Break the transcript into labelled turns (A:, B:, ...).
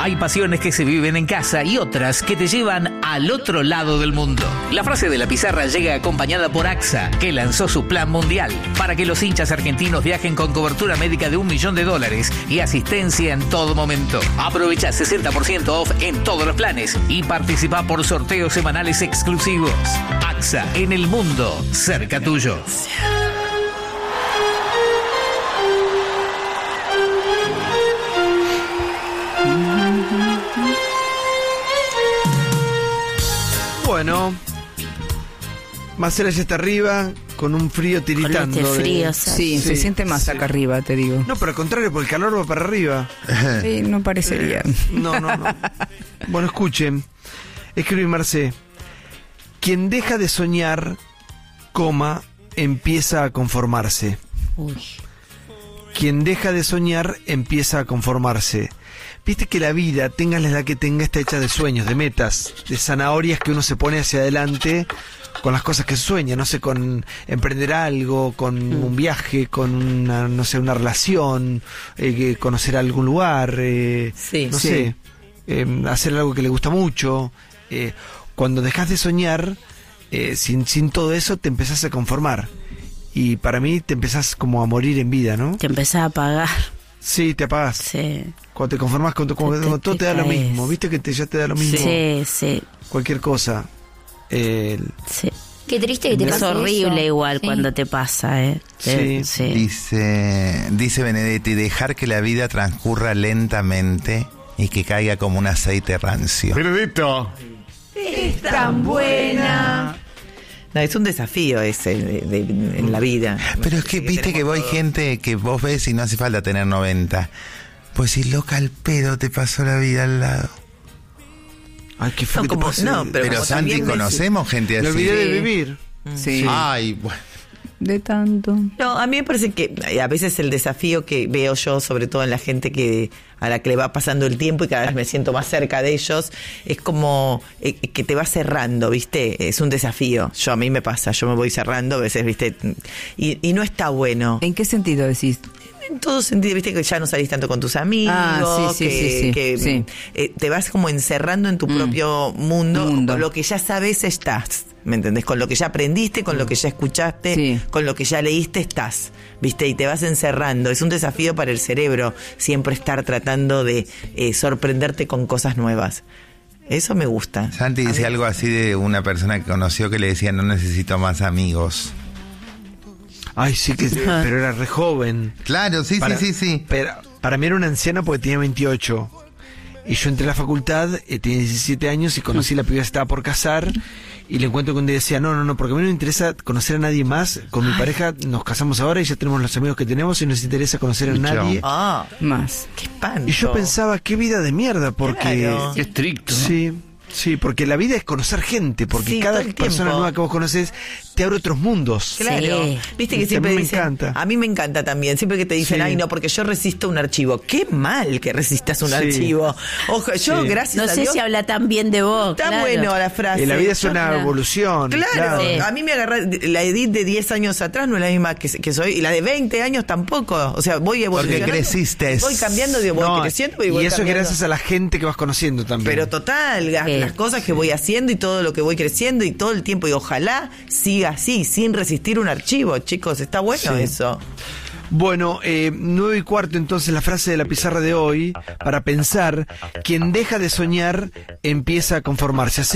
A: Hay pasiones que se viven en casa y otras que te llevan al otro lado del mundo. La frase de la pizarra llega acompañada por AXA, que lanzó su plan mundial para que los hinchas argentinos viajen con cobertura médica de $1 millón y asistencia en todo momento. Aprovecha 60% off en todos los planes y participa por sorteos semanales exclusivos. AXA, en el mundo, cerca tuyo.
B: Bueno, Marcela ya está arriba, con un frío tiritando.
C: Con este frío,
D: sí, se siente más acá arriba, te digo.
B: No, pero al contrario, porque el calor va para arriba.
D: Sí, no parecería.
B: No. Bueno, escuchen. Escribe Marce. Quien deja de soñar, empieza a conformarse.
C: Uy.
B: Quien deja de soñar, empieza a conformarse. Viste que la vida, tengas la edad que tenga, está hecha de sueños, de metas, de zanahorias que uno se pone hacia adelante con las cosas que sueña, no sé, con emprender algo, con un viaje, con una relación, conocer algún lugar, hacer algo que le gusta mucho. Cuando dejas de soñar, sin todo eso, te empezás a conformar. Y para mí te empezás como a morir en vida, ¿no?
C: Te empezás a apagar.
B: Sí, te apagás.
C: Sí.
B: Cuando te conformás con todo te da lo mismo. ¿Viste que ya te da lo mismo?
C: Sí.
B: Cualquier cosa.
C: Sí.
E: Qué triste que te pase.
C: Es horrible
E: eso.
C: igual
E: Sí.
C: cuando te pasa,
B: Sí.
F: Dice Benedetti, dejar que la vida transcurra lentamente y que caiga como un aceite rancio.
G: Benedetto.
D: Es tan buena. No, es un desafío ese en la vida.
F: Pero es que viste que hay gente que vos ves y no hace falta tener 90. Pues si loca al pedo te pasó la vida al lado.
B: Ay, qué feo que te pase.
F: Pero Santi, conocemos gente así.
B: Me olvidé de vivir.
D: Sí.
F: Ay, bueno.
D: De tanto. No, a mí me parece que a veces el desafío que veo yo, sobre todo en la gente a la que le va pasando el tiempo y cada vez me siento más cerca de ellos, es como que te va cerrando, ¿viste? Es un desafío. A mí me pasa, yo me voy cerrando a veces, ¿viste? Y no está bueno.
H: ¿En qué sentido decís?
D: En todo sentido, viste que ya no salís tanto con tus amigos, que te vas como encerrando en tu propio mundo, con lo que ya sabes estás, ¿me entendés? Con lo que ya aprendiste, con lo que ya escuchaste, con lo que ya leíste estás, viste, y te vas encerrando. Es un desafío para el cerebro siempre estar tratando de sorprenderte con cosas nuevas. Eso me gusta.
F: Santi dice algo así de una persona que conoció que le decía: no necesito más amigos.
B: Ay, sí, pero era re joven.
F: Claro, sí.
B: Pero para mí era una anciana porque tenía 28. Y yo entré a la facultad, tenía 17 años y conocí a la piba que estaba por casar. Y le encuentro que un día decía, no, porque a mí no me interesa conocer a nadie más. Con mi pareja nos casamos ahora y ya tenemos los amigos que tenemos y no nos interesa conocer a nadie
D: más. Qué espanto.
B: Y yo pensaba, qué vida de mierda, porque...
A: Qué estricto, ¿no?
B: Sí, porque la vida es conocer gente, porque cada persona nueva que vos conoces te abre otros mundos.
D: Claro. Viste que siempre
B: a mí
D: dicen,
B: me encanta.
D: A mí me encanta también, siempre que te dicen, ay no, porque yo resisto un archivo. Qué mal que resistas un archivo. Ojo, yo gracias a Dios...
C: No sé si habla tan bien de vos.
D: Está bueno la frase.
B: La vida es una evolución.
D: Claro. A mí me agarra, la Edith de 10 años atrás no es la misma que soy, y la de 20 años tampoco. O sea, voy evolucionando.
F: Porque creciste.
D: Voy cambiando, voy creciendo y voy
B: Y eso
D: cambiando.
B: es gracias a la gente que vas conociendo también.
D: Pero total, las cosas que voy haciendo y todo lo que voy creciendo y todo el tiempo, y ojalá siga así, sin resistir un archivo, chicos, está bueno eso.
B: Bueno, 9:15 entonces la frase de la pizarra de hoy, para pensar: quien deja de soñar empieza a conformarse. Así